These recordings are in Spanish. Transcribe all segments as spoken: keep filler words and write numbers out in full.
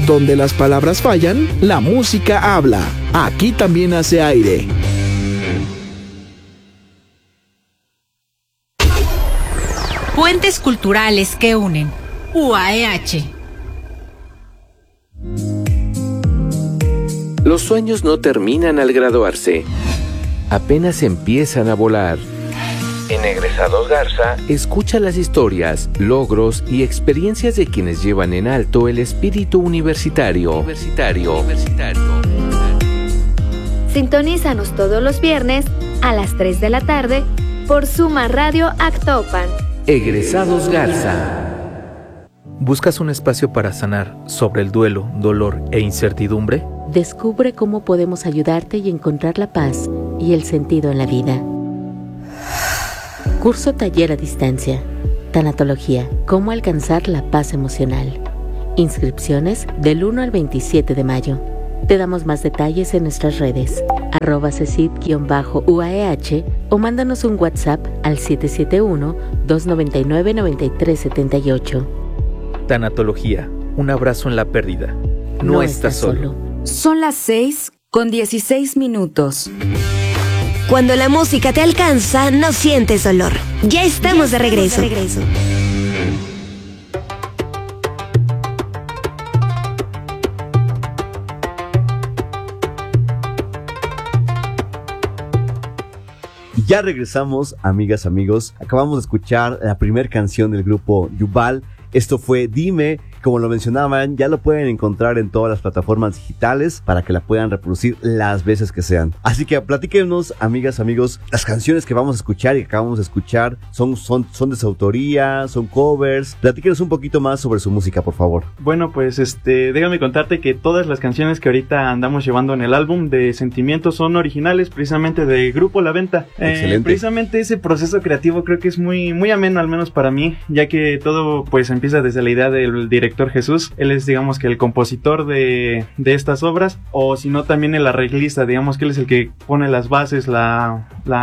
Donde las palabras fallan, la música habla. Aquí también hace aire. Puentes culturales que unen. U A E H. Los sueños no terminan al graduarse. Apenas empiezan a volar. En Egresados Garza, escucha las historias, logros y experiencias de quienes llevan en alto el espíritu universitario. Universitario. Universitario. Sintonízanos todos los viernes a las tres de la tarde por Suma Radio Actopan. Egresados Garza. ¿Buscas un espacio para sanar sobre el duelo, dolor e incertidumbre? Descubre cómo podemos ayudarte y encontrar la paz y el sentido en la vida. Curso taller a distancia. Tanatología. Cómo alcanzar la paz emocional. Inscripciones del uno al veintisiete de mayo. Te damos más detalles en nuestras redes, arroba cesid-U A E H o mándanos un WhatsApp al siete siete uno, dos nueve nueve, nueve tres siete ocho. Tanatología. Un abrazo en la pérdida. No, No estás estás solo. solo. Son las seis con dieciséis minutos. Cuando la música te alcanza, no sientes dolor. Ya estamos, ya de, regreso. de regreso. Ya regresamos, amigas, amigos. Acabamos de escuchar la primera canción del grupo Yuval. Esto fue Dime. Como lo mencionaban, ya lo pueden encontrar en todas las plataformas digitales para que la puedan reproducir las veces que sean. Así que platíquenos, amigas, amigos, las canciones que vamos a escuchar y que acabamos de escuchar, ¿son, son, son de su autoría? ¿Son covers? Platíquenos un poquito más sobre su música, por favor. Bueno, pues este, déjame contarte que todas las canciones que ahorita andamos llevando en el álbum de Sentimientos son originales precisamente de Grupo La Venta. Excelente. Eh, precisamente ese proceso creativo creo que es muy, muy ameno, al menos para mí, ya que todo pues empieza desde la idea del director Jesús. Él es, digamos, que el compositor de, de estas obras, o si no también el arreglista, digamos que él es el que pone las bases, la,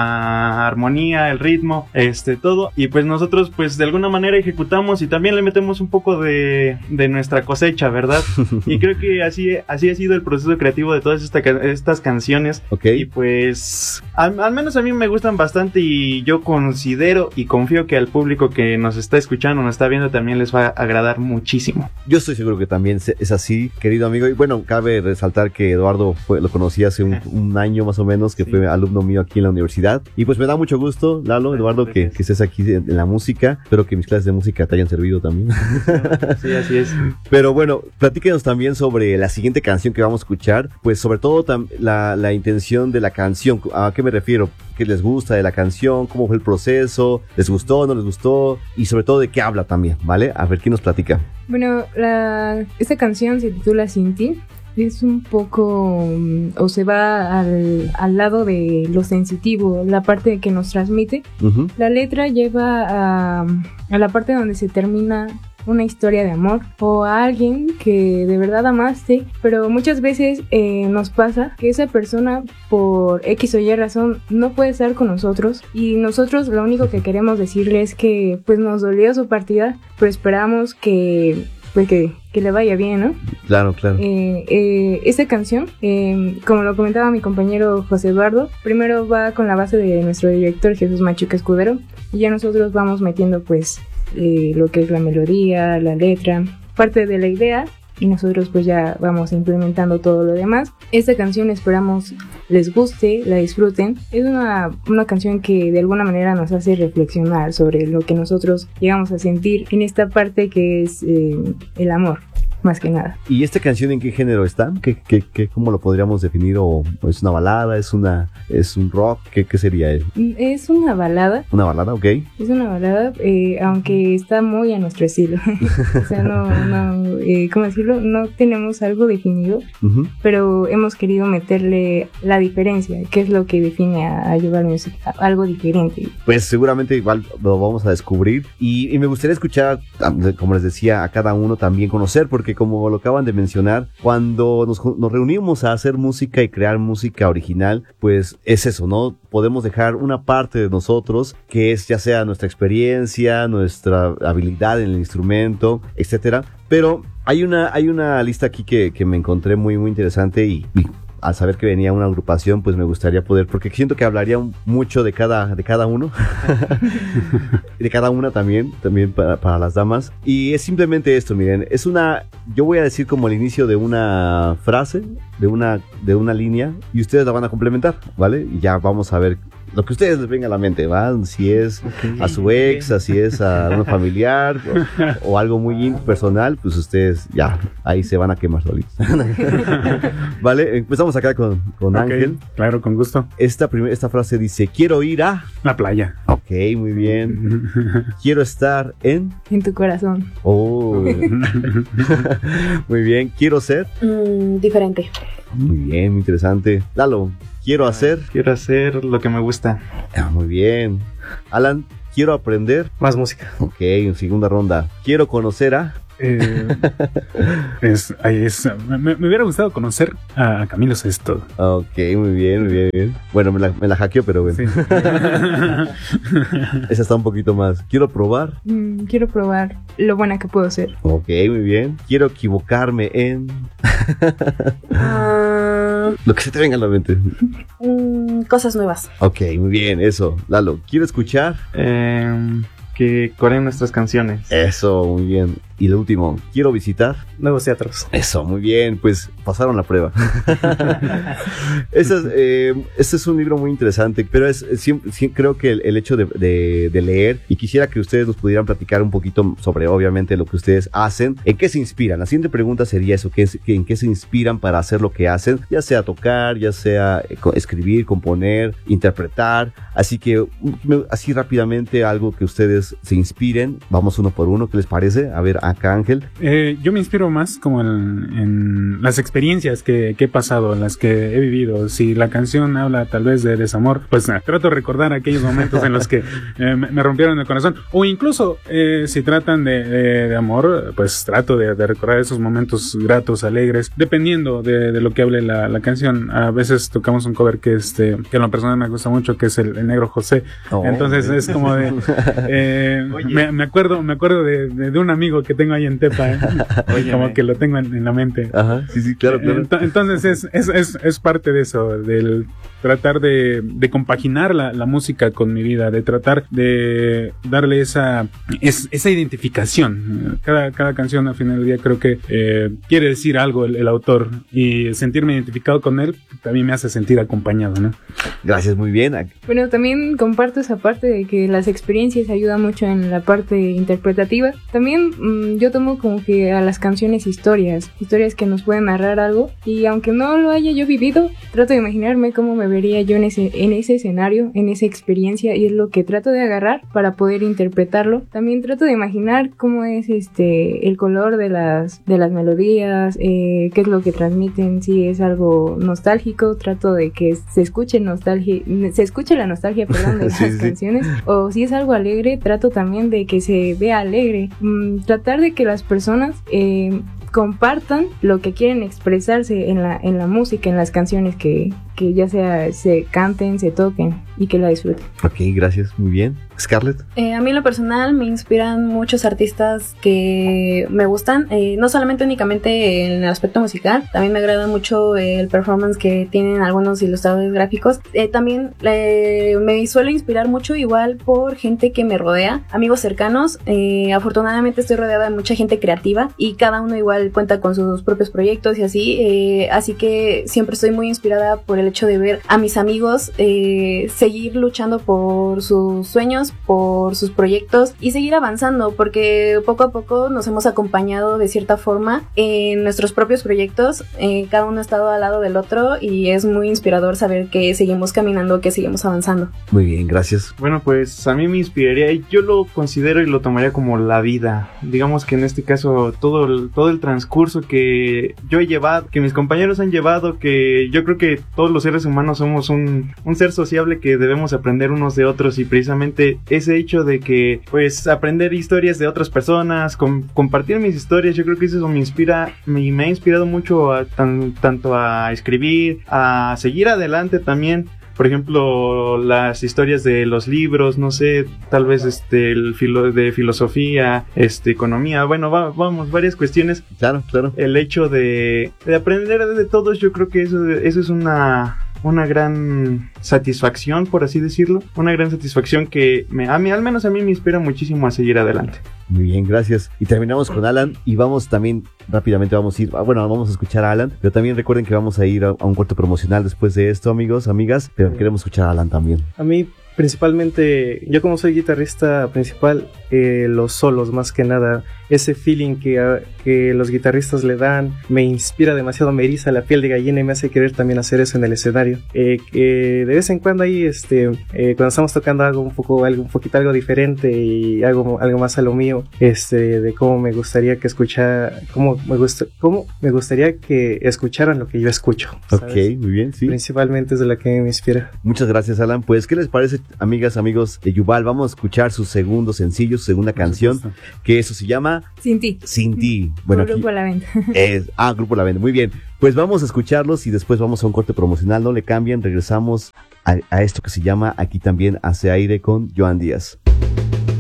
la armonía, el ritmo, este, todo, y pues nosotros pues de alguna manera ejecutamos y también le metemos un poco de, de nuestra cosecha, ¿verdad? Y creo que así, así ha sido el proceso creativo de todas esta, estas canciones. Okay. Y pues al, al menos a mí me gustan bastante y yo considero y confío que al público que nos está escuchando, nos está viendo, también les va a agradar muchísimo. Yo estoy seguro que también es así, querido amigo. Y bueno, cabe resaltar que Eduardo fue, lo conocí hace un, un año más o menos, que sí. Fue alumno mío aquí en la universidad. Y pues me da mucho gusto, Lalo, Eduardo, que, que estés aquí en, en la música. Espero que mis clases de música te hayan servido también. Sí, así es. Pero bueno, platíquenos también sobre la siguiente canción que vamos a escuchar. Pues sobre todo tam, la, la intención de la canción. ¿A qué me refiero? ¿Qué les gusta de la canción? ¿Cómo fue el proceso? ¿Les gustó? ¿No les gustó? Y sobre todo, ¿de qué habla también? ¿Vale? A ver, ¿quién nos platica? Bueno, la, esta canción se titula Sin Ti. Es un poco, o se va al, al lado de lo sensitivo, la parte que nos transmite. Uh-huh. La letra lleva a, a la parte donde se termina una historia de amor o a alguien que de verdad amaste, pero muchas veces eh, nos pasa que esa persona por X o Y razón no puede estar con nosotros y nosotros lo único que queremos decirle es que pues nos dolió su partida, pero esperamos que pues que, que le vaya bien, ¿no? Claro, claro. Eh, eh, esta canción, eh, como lo comentaba mi compañero José Eduardo, primero va con la base de nuestro director Jesús Machuca Escudero y ya nosotros vamos metiendo pues eh, lo que es la melodía, la letra, parte de la idea y nosotros pues ya vamos implementando todo lo demás. Esta canción esperamos les guste, la disfruten. Es una, una canción que de alguna manera nos hace reflexionar sobre lo que nosotros llegamos a sentir en esta parte que es eh, el amor, más que nada. ¿Y esta canción en qué género está? ¿Qué, qué, qué, ¿Cómo lo podríamos definir? ¿O es una balada? ¿Es una es un rock? ¿Qué, qué sería? Es una balada. ¿Una balada? Ok. Es una balada, eh, aunque está muy a nuestro estilo. O sea, no, no eh, ¿cómo decirlo? No tenemos algo definido, uh-huh. pero hemos querido meterle la diferencia, que es lo que define a, a Yuval Music, a algo diferente. Pues seguramente igual lo vamos a descubrir. Y, y me gustaría escuchar, como les decía, a cada uno también conocer, porque como lo acaban de mencionar, cuando nos, nos reunimos a hacer música y crear música original, pues es eso, ¿no? Podemos dejar una parte de nosotros, que es ya sea nuestra experiencia, nuestra habilidad en el instrumento, etcétera, pero Hay una, hay una lista aquí que, que me encontré muy, muy interesante y, y al saber que venía una agrupación, pues me gustaría poder, porque siento que hablaría mucho de cada, de cada uno, de cada una también, también para, para las damas. Y es simplemente esto, miren, es una, yo voy a decir como el inicio de una frase, de una, de una línea, y ustedes la van a complementar, ¿vale? Y ya vamos a ver lo que ustedes les venga a la mente, ¿va? Si es okay, a su ex, si es a un familiar o, o algo muy personal, pues ustedes ya, ahí se van a quemar solitos. Vale, empezamos acá con, con okay, Ángel. Claro, con gusto. Esta, primer, esta frase dice, quiero ir a... la playa. Ok, muy bien. Quiero estar en... en tu corazón. Oh. Muy bien. Quiero ser... Mm, diferente. Muy bien, muy interesante. Lalo. Quiero hacer... Quiero hacer lo que me gusta. Ah, muy bien. Alan, quiero aprender... más música. Ok, en segunda ronda. Quiero conocer a... Eh, es, es, me, me hubiera gustado conocer a Camilo Sesto. Ok, muy bien, muy bien, bien. Bueno, me la, me la hackeó, pero bueno. Sí. Esa está un poquito más. Quiero probar. Mm, quiero probar lo buena que puedo ser. Ok, muy bien. Quiero equivocarme en... uh, lo que se te venga a la mente. Mm, cosas nuevas. Ok, muy bien, eso. Lalo, quiero escuchar... Eh, que coreen nuestras canciones. Eso, muy bien. Y lo último, quiero visitar nuevos teatros. Eso, muy bien, pues pasaron la prueba. Este es, eh, este es un libro muy interesante, pero es, es siempre, siempre, creo que el, el hecho de, de, de leer, y quisiera que ustedes nos pudieran platicar un poquito sobre, obviamente, lo que ustedes hacen, en qué se inspiran. La siguiente pregunta sería eso, ¿qué es, en qué se inspiran para hacer lo que hacen, ya sea tocar, ya sea escribir, componer, interpretar. Así que, así rápidamente, algo que ustedes se inspiren. Vamos uno por uno, ¿qué les parece? A ver, acá Ángel. Eh, yo me inspiro más como en, en las experiencias que, que he pasado, en las que he vivido. Si la canción habla tal vez de desamor, pues eh, trato de recordar aquellos momentos en los que eh, me, me rompieron el corazón. O incluso eh, si tratan de, de, de amor, pues trato de, de recordar esos momentos gratos, alegres, dependiendo de, de lo que hable la, la canción. A veces tocamos un cover que, este, que a la persona me gusta mucho, que es el, el Negro José. Oh, entonces es como de... Eh, me, me acuerdo me acuerdo de, de, de un amigo que tengo ahí en Tepa, ¿eh? Oye, como que lo tengo en, en la mente. Ajá, sí, sí, claro, claro. Ent- entonces es, es, es, es parte de eso, del tratar de, de compaginar la, la música con mi vida, de tratar de darle esa, es, esa identificación. Cada, cada canción al final del día creo que eh, quiere decir algo el, el autor, y sentirme identificado con él también me hace sentir acompañado, ¿no? Gracias, muy bien. Bueno, también comparto esa parte de que las experiencias ayudan mucho en la parte interpretativa. También mmm, yo tomo como que a las canciones historias, historias que nos pueden narrar algo, y aunque no lo haya yo vivido, trato de imaginarme cómo me vería yo en ese, en ese escenario, en esa experiencia, y es lo que trato de agarrar para poder interpretarlo. También trato de imaginar cómo es este el color de las, de las melodías, eh, qué es lo que transmiten, si es algo nostálgico, trato de que se escuche nostalgia, se escuche la nostalgia, perdón, de sí, las sí. canciones, o si es algo alegre, trato también de que se vea alegre, mm, tratar de que las personas eh, compartan lo que quieren expresarse en la, en la música, en las canciones que, que ya sea se canten, se toquen y que la disfruten. Ok, gracias, muy bien. Scarlett. Eh, a mí en lo personal me inspiran muchos artistas que me gustan, eh, no solamente únicamente en el aspecto musical, también me agrada mucho el performance que tienen algunos ilustradores gráficos. Eh, también eh, me suelo inspirar mucho igual por gente que me rodea, amigos cercanos. Eh, afortunadamente estoy rodeada de mucha gente creativa y cada uno igual cuenta con sus propios proyectos y así, eh, así que siempre estoy muy inspirada por el hecho de ver a mis amigos eh, seguir luchando por sus sueños, por sus proyectos y seguir avanzando, porque poco a poco nos hemos acompañado de cierta forma en nuestros propios proyectos, eh, cada uno ha estado al lado del otro y es muy inspirador saber que seguimos caminando, que seguimos avanzando. Muy bien, gracias. Bueno, pues a mí me inspiraría, y yo lo considero y lo tomaría como la vida. Digamos que en este caso todo el, todo el transcurso que yo he llevado, que mis compañeros han llevado, que yo creo que todos los seres humanos somos un, un ser sociable que debemos aprender unos de otros, y precisamente ese hecho de que pues aprender historias de otras personas, com- compartir mis historias, yo creo que eso me inspira, me, me ha inspirado mucho a tan, tanto a escribir, a seguir adelante también, por ejemplo, las historias de los libros, no sé, tal vez este el filo de filosofía, este economía, bueno, va, vamos, varias cuestiones. Claro, claro. El hecho de, de aprender de todos, yo creo que eso, eso es una una gran satisfacción, por así decirlo, una gran satisfacción que me, a mí, al menos a mí me inspira muchísimo a seguir adelante. Muy bien, gracias. Y terminamos con Alan y vamos también, rápidamente vamos a ir, bueno, vamos a escuchar a Alan, pero también recuerden que vamos a ir a, a un corte promocional después de esto, amigos, amigas, pero queremos escuchar a Alan también. A mí, principalmente, yo como soy guitarrista principal, eh, los solos más que nada, ese feeling que, que los guitarristas le dan, me inspira demasiado, me eriza la piel de gallina y me hace querer también hacer eso en el escenario. Eh, eh, de vez en cuando ahí, este, eh, cuando estamos tocando algo un poco, algo un poquito algo diferente y algo, algo más a lo mío, este, de cómo me gustaría que escuchara, cómo me gusta, cómo me gustaría que escucharan lo que yo escucho. ¿sabes? Ok, muy bien, sí. Principalmente es de la que me inspira. Muchas gracias, Alan. Pues, ¿qué les parece, amigas, amigos de Yuval? Vamos a escuchar su segundo sencillo, su segunda canción, que eso se llama Sin ti. Sin ti. Bueno, Grupo aquí La Venta. Es, ah, Grupo La Venta. Muy bien. Pues vamos a escucharlos y después vamos a un corte promocional. No le cambien. Regresamos a, a esto que se llama Aquí también hace aire con Joan Díaz.